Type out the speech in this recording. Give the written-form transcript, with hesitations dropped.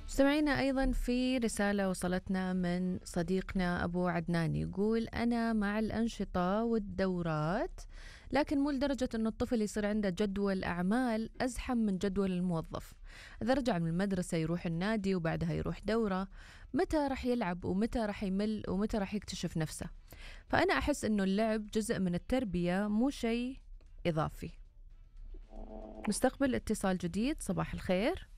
مستمعينا أيضا في رسالة وصلتنا من صديقنا أبو عدنان، يقول أنا مع الأنشطة والدورات، لكن مو لدرجة أنه الطفل يصير عنده جدول أعمال أزحم من جدول الموظف. إذا رجع من المدرسة يروح النادي وبعدها يروح دورة، متى رح يلعب ومتى رح يمل ومتى رح يكتشف نفسه؟ فأنا أحس أنه اللعب جزء من التربية مو شيء إضافي. نستقبل اتصال جديد. صباح الخير.